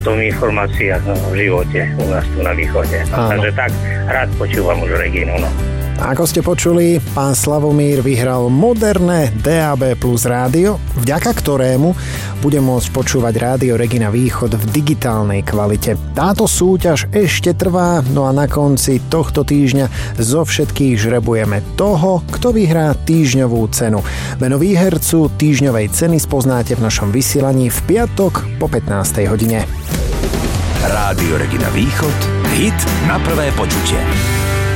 tom informáciách v živote u nás tu na východe. Takže tak rád počúvam už Reginu. No. Ako ste počuli, pán Slavomír vyhral moderné DAB plus rádio, vďaka ktorému bude môcť počúvať rádio Regina Východ v digitálnej kvalite. Táto súťaž ešte trvá, no a na konci tohto týždňa zo všetkých žrebujeme toho, kto vyhrá týždňovú cenu. Meno výhercu týždňovej ceny spoznáte v našom vysielaní v piatok po 15. hodine. Rádio Regina Východ, hit na prvé počutie.